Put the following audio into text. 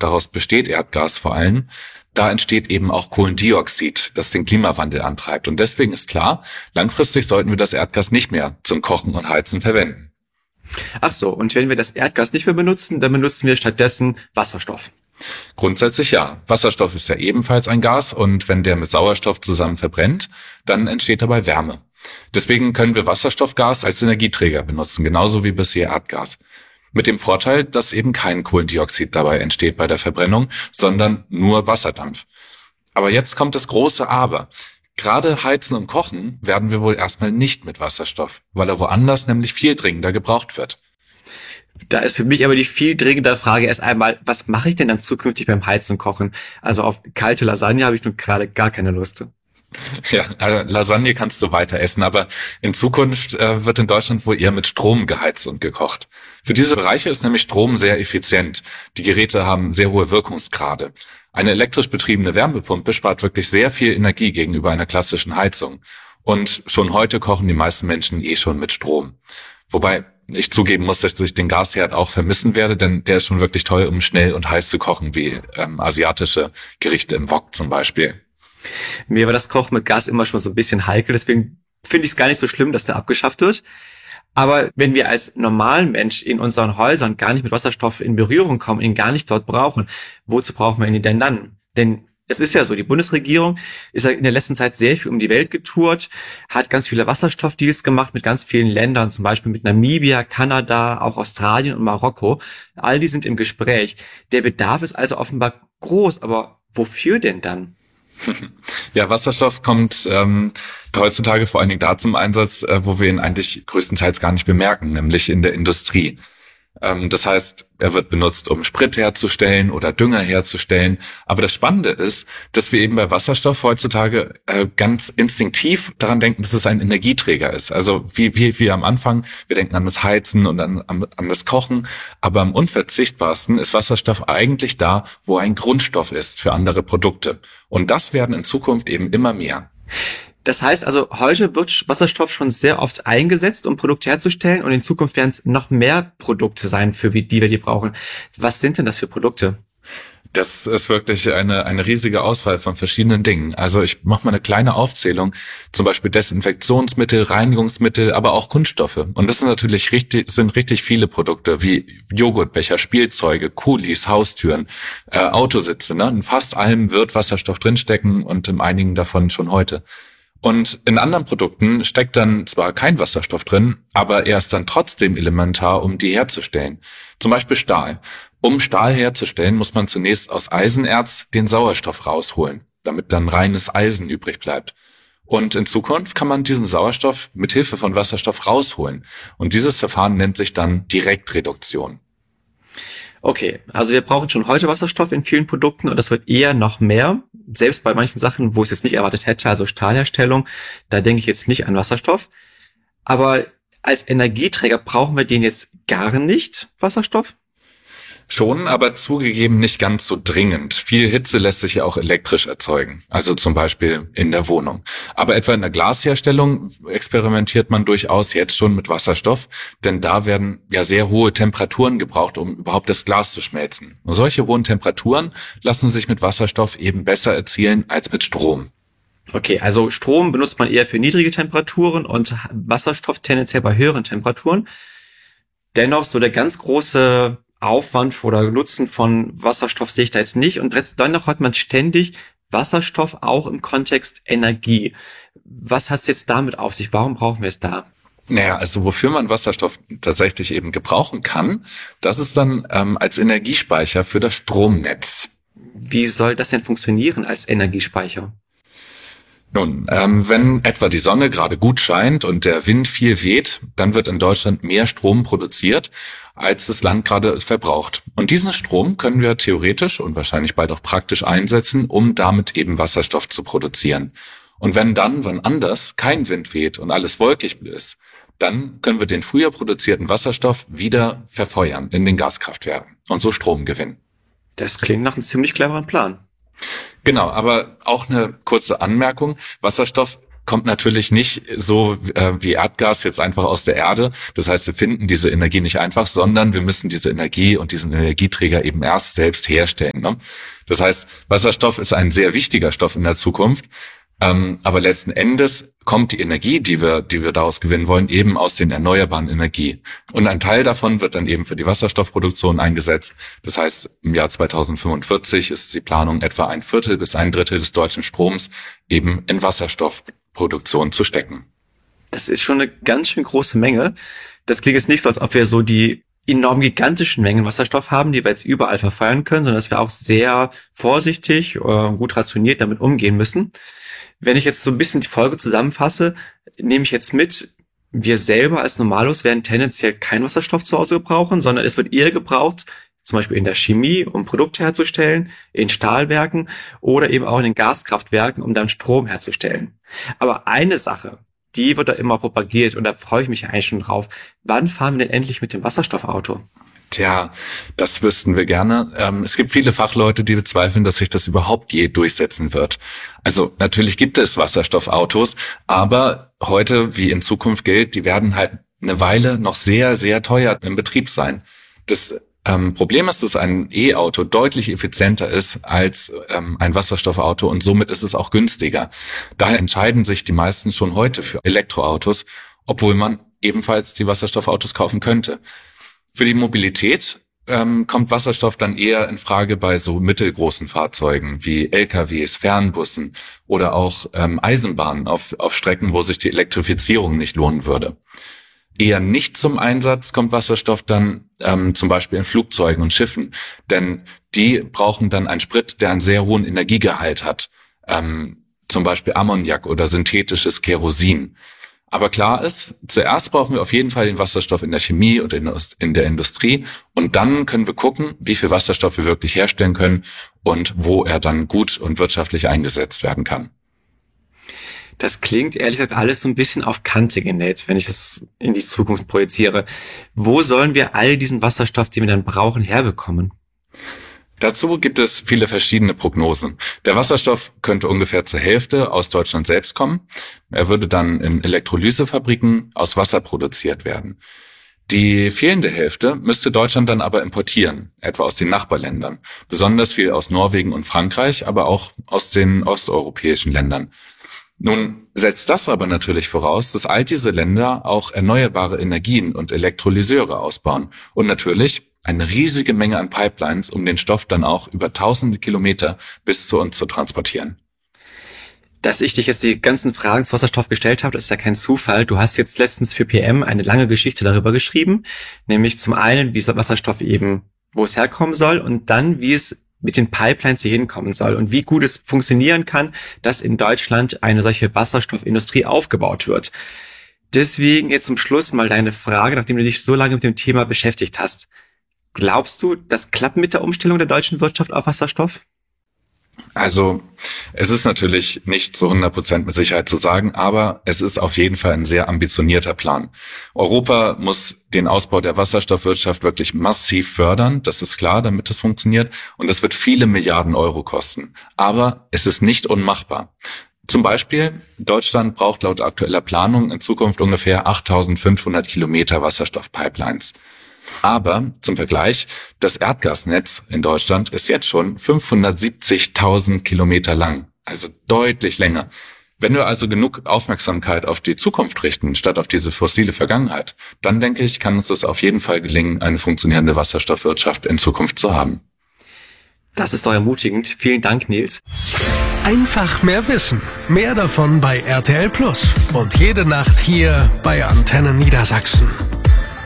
und daraus besteht Erdgas vor allem, da entsteht eben auch Kohlendioxid, das den Klimawandel antreibt. Und deswegen ist klar, langfristig sollten wir das Erdgas nicht mehr zum Kochen und Heizen verwenden. Ach so, und wenn wir das Erdgas nicht mehr benutzen, dann benutzen wir stattdessen Wasserstoff. Grundsätzlich ja. Wasserstoff ist ja ebenfalls ein Gas und wenn der mit Sauerstoff zusammen verbrennt, dann entsteht dabei Wärme. Deswegen können wir Wasserstoffgas als Energieträger benutzen, genauso wie bisher Erdgas. Mit dem Vorteil, dass eben kein Kohlendioxid dabei entsteht bei der Verbrennung, sondern nur Wasserdampf. Aber jetzt kommt das große Aber. Gerade Heizen und Kochen werden wir wohl erstmal nicht mit Wasserstoff, weil er woanders nämlich viel dringender gebraucht wird. Da ist für mich aber die viel dringende Frage erst einmal, was mache ich denn dann zukünftig beim Heizen und Kochen? Also auf kalte Lasagne habe ich nun gerade gar keine Lust. Ja, Lasagne kannst du weiter essen, aber in Zukunft wird in Deutschland wohl eher mit Strom geheizt und gekocht. Für diese Bereiche ist nämlich Strom sehr effizient. Die Geräte haben sehr hohe Wirkungsgrade. Eine elektrisch betriebene Wärmepumpe spart wirklich sehr viel Energie gegenüber einer klassischen Heizung. Und schon heute kochen die meisten Menschen schon mit Strom. Wobei ich zugeben muss, dass ich den Gasherd auch vermissen werde, denn der ist schon wirklich toll, um schnell und heiß zu kochen, wie asiatische Gerichte im Wok zum Beispiel. Mir war das Kochen mit Gas immer schon so ein bisschen heikel, deswegen finde ich es gar nicht so schlimm, dass der abgeschafft wird. Aber wenn wir als normalen Mensch in unseren Häusern gar nicht mit Wasserstoff in Berührung kommen, ihn gar nicht dort brauchen, wozu brauchen wir ihn denn dann? Denn es ist ja so, die Bundesregierung ist ja in der letzten Zeit sehr viel um die Welt getourt, hat ganz viele Wasserstoffdeals gemacht mit ganz vielen Ländern, zum Beispiel mit Namibia, Kanada, auch Australien und Marokko. All die sind im Gespräch. Der Bedarf ist also offenbar groß, aber wofür denn dann? Ja, Wasserstoff kommt heutzutage vor allen Dingen da zum Einsatz, wo wir ihn eigentlich größtenteils gar nicht bemerken, nämlich in der Industrie. Das heißt, er wird benutzt, um Sprit herzustellen oder Dünger herzustellen. Aber das Spannende ist, dass wir eben bei Wasserstoff heutzutage ganz instinktiv daran denken, dass es ein Energieträger ist. Also wie am Anfang, wir denken an das Heizen und an das Kochen. Aber am unverzichtbarsten ist Wasserstoff eigentlich da, wo ein Grundstoff ist für andere Produkte. Und das werden in Zukunft eben immer mehr. Das heißt also, heute wird Wasserstoff schon sehr oft eingesetzt, um Produkte herzustellen, und in Zukunft werden es noch mehr Produkte sein, für die wir die brauchen. Was sind denn das für Produkte? Das ist wirklich eine riesige Auswahl von verschiedenen Dingen. Also ich mache mal eine kleine Aufzählung, zum Beispiel Desinfektionsmittel, Reinigungsmittel, aber auch Kunststoffe. Und das sind natürlich richtig viele Produkte wie Joghurtbecher, Spielzeuge, Kulis, Haustüren, Autositze. Ne? In fast allem wird Wasserstoff drinstecken und in einigen davon schon heute. Und in anderen Produkten steckt dann zwar kein Wasserstoff drin, aber er ist dann trotzdem elementar, um die herzustellen. Zum Beispiel Stahl. Um Stahl herzustellen, muss man zunächst aus Eisenerz den Sauerstoff rausholen, damit dann reines Eisen übrig bleibt. Und in Zukunft kann man diesen Sauerstoff mit Hilfe von Wasserstoff rausholen. Und dieses Verfahren nennt sich dann Direktreduktion. Okay, also wir brauchen schon heute Wasserstoff in vielen Produkten und das wird eher noch mehr. Selbst bei manchen Sachen, wo ich es jetzt nicht erwartet hätte, also Stahlherstellung, da denke ich jetzt nicht an Wasserstoff. Aber als Energieträger brauchen wir den jetzt gar nicht, Wasserstoff? Schon, aber zugegeben nicht ganz so dringend. Viel Hitze lässt sich ja auch elektrisch erzeugen, also zum Beispiel in der Wohnung. Aber etwa in der Glasherstellung experimentiert man durchaus jetzt schon mit Wasserstoff, denn da werden ja sehr hohe Temperaturen gebraucht, um überhaupt das Glas zu schmelzen. Und solche hohen Temperaturen lassen sich mit Wasserstoff eben besser erzielen als mit Strom. Okay, also Strom benutzt man eher für niedrige Temperaturen und Wasserstoff tendenziell bei höheren Temperaturen. Dennoch so der ganz große Aufwand oder Nutzen von Wasserstoff sehe ich da jetzt nicht. Und dennoch hat man ständig Wasserstoff auch im Kontext Energie. Was hat es jetzt damit auf sich? Warum brauchen wir es da? Naja, also wofür man Wasserstoff tatsächlich eben gebrauchen kann, das ist dann als Energiespeicher für das Stromnetz. Wie soll das denn funktionieren als Energiespeicher? Nun, wenn etwa die Sonne gerade gut scheint und der Wind viel weht, dann wird in Deutschland mehr Strom produziert, als das Land gerade verbraucht. Und diesen Strom können wir theoretisch und wahrscheinlich bald auch praktisch einsetzen, um damit eben Wasserstoff zu produzieren. Und wenn dann, wann anders, kein Wind weht und alles wolkig ist, dann können wir den früher produzierten Wasserstoff wieder verfeuern in den Gaskraftwerken und so Strom gewinnen. Das klingt nach einem ziemlich cleveren Plan. Genau, aber auch eine kurze Anmerkung. Wasserstoff kommt natürlich nicht so wie Erdgas jetzt einfach aus der Erde. Das heißt, wir finden diese Energie nicht einfach, sondern wir müssen diese Energie und diesen Energieträger eben erst selbst herstellen. Ne? Das heißt, Wasserstoff ist ein sehr wichtiger Stoff in der Zukunft. Aber letzten Endes kommt die Energie, die wir daraus gewinnen wollen, eben aus den erneuerbaren Energien. Und ein Teil davon wird dann eben für die Wasserstoffproduktion eingesetzt. Das heißt, im Jahr 2045 ist die Planung, etwa 1/4 bis 1/3 des deutschen Stroms eben in Wasserstoffproduktion zu stecken. Das ist schon eine ganz schön große Menge. Das klingt jetzt nicht so, als ob wir so die enorm gigantischen Mengen Wasserstoff haben, die wir jetzt überall verfeuern können, sondern dass wir auch sehr vorsichtig, gut rationiert damit umgehen müssen. Wenn ich jetzt so ein bisschen die Folge zusammenfasse, nehme ich jetzt mit, wir selber als Normalos werden tendenziell keinen Wasserstoff zu Hause brauchen, sondern es wird eher gebraucht, zum Beispiel in der Chemie, um Produkte herzustellen, in Stahlwerken oder eben auch in den Gaskraftwerken, um dann Strom herzustellen. Aber eine Sache, die wird da immer propagiert und da freue ich mich eigentlich schon drauf. Wann fahren wir denn endlich mit dem Wasserstoffauto? Tja, das wüssten wir gerne. Es gibt viele Fachleute, die bezweifeln, dass sich das überhaupt je durchsetzen wird. Also natürlich gibt es Wasserstoffautos, aber heute, wie in Zukunft gilt, die werden halt eine Weile noch sehr, sehr teuer im Betrieb sein. Das Problem ist, dass ein E-Auto deutlich effizienter ist als ein Wasserstoffauto und somit ist es auch günstiger. Daher entscheiden sich die meisten schon heute für Elektroautos, obwohl man ebenfalls die Wasserstoffautos kaufen könnte. Für die Mobilität kommt Wasserstoff dann eher in Frage bei so mittelgroßen Fahrzeugen wie LKWs, Fernbussen oder auch Eisenbahnen auf Strecken, wo sich die Elektrifizierung nicht lohnen würde. Eher nicht zum Einsatz kommt Wasserstoff dann zum Beispiel in Flugzeugen und Schiffen, denn die brauchen dann einen Sprit, der einen sehr hohen Energiegehalt hat, zum Beispiel Ammoniak oder synthetisches Kerosin. Aber klar ist, zuerst brauchen wir auf jeden Fall den Wasserstoff in der Chemie und in der Industrie und dann können wir gucken, wie viel Wasserstoff wir wirklich herstellen können und wo er dann gut und wirtschaftlich eingesetzt werden kann. Das klingt ehrlich gesagt alles so ein bisschen auf Kante genäht, wenn ich das in die Zukunft projiziere. Wo sollen wir all diesen Wasserstoff, den wir dann brauchen, herbekommen? Dazu gibt es viele verschiedene Prognosen. Der Wasserstoff könnte ungefähr zur Hälfte aus Deutschland selbst kommen. Er würde dann in Elektrolysefabriken aus Wasser produziert werden. Die fehlende Hälfte müsste Deutschland dann aber importieren, etwa aus den Nachbarländern. Besonders viel aus Norwegen und Frankreich, aber auch aus den osteuropäischen Ländern. Nun setzt das aber natürlich voraus, dass all diese Länder auch erneuerbare Energien und Elektrolyseure ausbauen und natürlich eine riesige Menge an Pipelines, um den Stoff dann auch über tausende Kilometer bis zu uns zu transportieren. Dass ich dich jetzt die ganzen Fragen zu Wasserstoff gestellt habe, das ist ja kein Zufall. Du hast jetzt letztens für PM eine lange Geschichte darüber geschrieben, nämlich zum einen, wie Wasserstoff eben, wo es herkommen soll und dann, wie es mit den Pipelines hier hinkommen soll und wie gut es funktionieren kann, dass in Deutschland eine solche Wasserstoffindustrie aufgebaut wird. Deswegen jetzt zum Schluss mal deine Frage, nachdem du dich so lange mit dem Thema beschäftigt hast. Glaubst du, das klappt mit der Umstellung der deutschen Wirtschaft auf Wasserstoff? Also, es ist natürlich nicht zu 100% mit Sicherheit zu sagen, aber es ist auf jeden Fall ein sehr ambitionierter Plan. Europa muss den Ausbau der Wasserstoffwirtschaft wirklich massiv fördern, das ist klar, damit das funktioniert. Und es wird viele Milliarden Euro kosten. Aber es ist nicht unmachbar. Zum Beispiel, Deutschland braucht laut aktueller Planung in Zukunft ungefähr 8.500 Kilometer Wasserstoffpipelines. Aber zum Vergleich, das Erdgasnetz in Deutschland ist jetzt schon 570.000 Kilometer lang, also deutlich länger. Wenn wir also genug Aufmerksamkeit auf die Zukunft richten, statt auf diese fossile Vergangenheit, dann denke ich, kann uns das auf jeden Fall gelingen, eine funktionierende Wasserstoffwirtschaft in Zukunft zu haben. Das ist doch ermutigend. Vielen Dank, Nils. Einfach mehr wissen. Mehr davon bei RTL Plus. Und jede Nacht hier bei Antenne Niedersachsen.